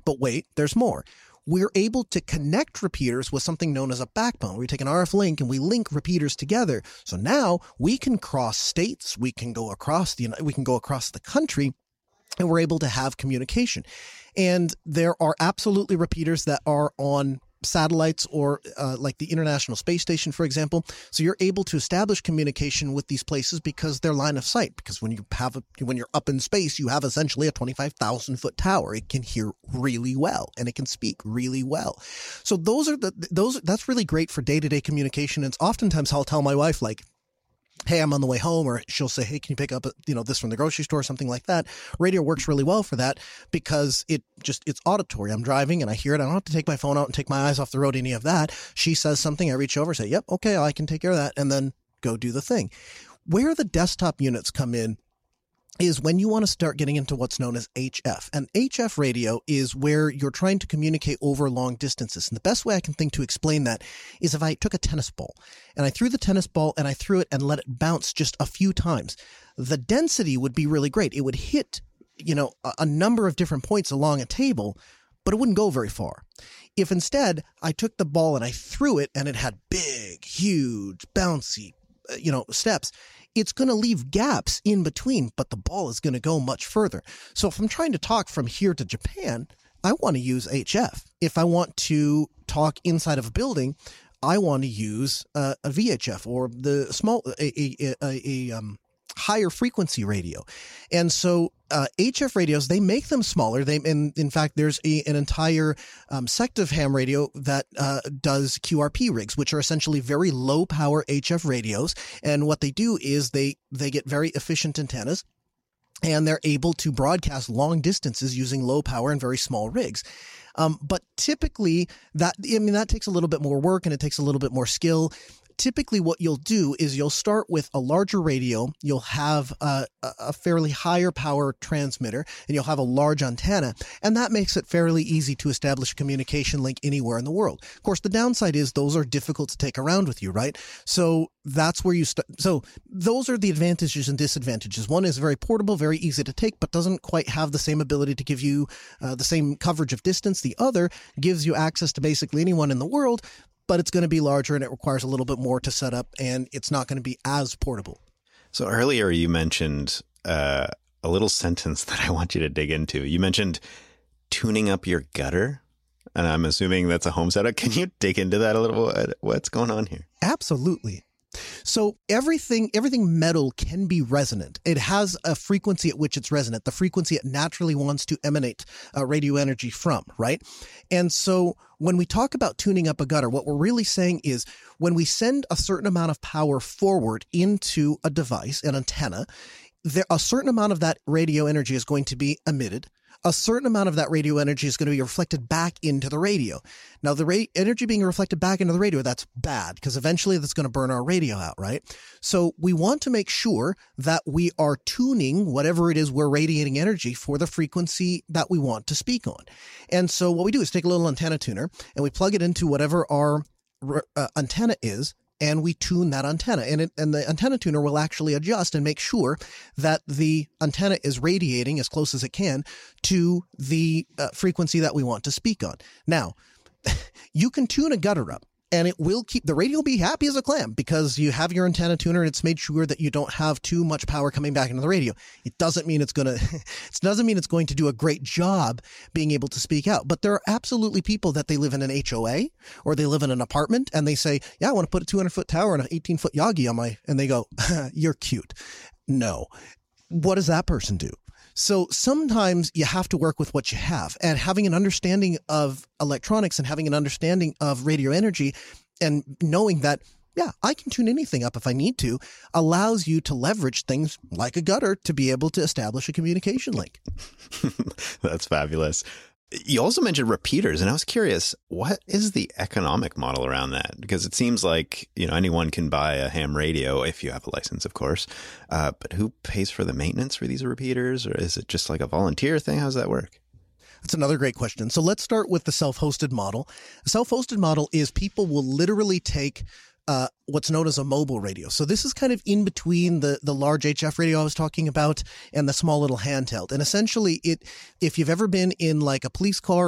But wait, there's more. We're able to connect repeaters with something known as a backbone. We take an RF link and we link repeaters together. So now we can cross states, we can go across the country, and we're able to have communication. And there are absolutely repeaters that are on satellites or like the International Space Station, for example. So you're able to establish communication with these places because they're line of sight. Because when you're up in space, you have essentially a 25,000-foot tower. It can hear really well and it can speak really well. So that's really great for day-to-day communication. And oftentimes I'll tell my wife, like, hey, I'm on the way home, or she'll say, hey, can you pick up, this from the grocery store, something like that. Radio works really well for that because it's auditory. I'm driving and I hear it. I don't have to take my phone out and take my eyes off the road, any of that. She says something, I reach over, say, yep, okay, I can take care of that, and then go do the thing. Where the desktop units come in is when you want to start getting into what's known as HF. And HF radio is where you're trying to communicate over long distances. And the best way I can think to explain that is if I took a tennis ball and I threw the tennis ball and I threw it and let it bounce just a few times, the density would be really great. It would hit, a number of different points along a table, but it wouldn't go very far. If instead I took the ball and I threw it and it had big, huge, bouncy, steps, it's going to leave gaps in between, but the ball is going to go much further. So if I'm trying to talk from here to Japan, I want to use HF. If I want to talk inside of a building, I want to use a VHF or the small, higher frequency radio. And so HF radios, they make them smaller. In fact, there's an entire sect of ham radio that does QRP rigs, which are essentially very low power HF radios. And what they do is they get very efficient antennas, and they're able to broadcast long distances using low power and very small rigs. But typically that takes a little bit more work and it takes a little bit more skill. Typically what you'll do is you'll start with a larger radio, you'll have a fairly higher power transmitter, and you'll have a large antenna, and that makes it fairly easy to establish a communication link anywhere in the world. Of course, the downside is those are difficult to take around with you, right? So that's where you start. So those are the advantages and disadvantages. One is very portable, very easy to take, but doesn't quite have the same ability to give you the same coverage of distance. The other gives you access to basically anyone in the world, but it's going to be larger and it requires a little bit more to set up, and it's not going to be as portable. So earlier you mentioned a little sentence that I want you to dig into. You mentioned tuning up your gutter, and I'm assuming that's a home setup. Can you dig into that a little bit? What's going on here? Absolutely. So everything metal can be resonant. It has a frequency at which it's resonant, the frequency it naturally wants to emanate radio energy from, right? And so when we talk about tuning up a gutter, what we're really saying is when we send a certain amount of power forward into a device, an antenna, a certain amount of that radio energy is going to be emitted. A certain amount of that radio energy is going to be reflected back into the radio. Now, the energy being reflected back into the radio, that's bad because eventually that's going to burn our radio out, right? So we want to make sure that we are tuning whatever it is we're radiating energy for the frequency that we want to speak on. And so what we do is take a little antenna tuner and we plug it into whatever our antenna is, and we tune that antenna, and the antenna tuner will actually adjust and make sure that the antenna is radiating as close as it can to the frequency that we want to speak on. Now, you can tune a gutter up, and it will keep the radio will be happy as a clam because you have your antenna tuner and it's made sure that you don't have too much power coming back into the radio. It doesn't mean it's going to do a great job being able to speak out. But there are absolutely people that they live in an HOA or they live in an apartment and they say, yeah, I want to put a 200-foot tower and an 18-foot Yagi on and they go, you're cute. No. What does that person do? So sometimes you have to work with what you have, and having an understanding of electronics and having an understanding of radio energy and knowing that, yeah, I can tune anything up if I need to, allows you to leverage things like a gutter to be able to establish a communication link. That's fabulous. You also mentioned repeaters, and I was curious, what is the economic model around that? Because it seems like, anyone can buy a ham radio if you have a license, of course. But who pays for the maintenance for these repeaters? Or is it just like a volunteer thing? How does that work? That's another great question. So let's start with the self-hosted model. A self-hosted model is people will literally take what's known as a mobile radio. So this is kind of in between the large HF radio I was talking about and the small little handheld. And essentially if you've ever been in like a police car